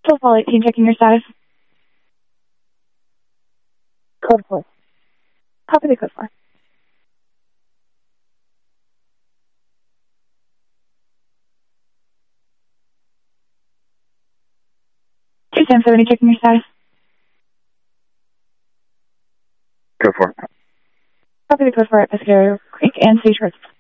Football 18, checking your status. Code 4. Copy the code 4. 270, checking your status. Code 4. Copy the code 4 at Pescadero Creek and Sage Road.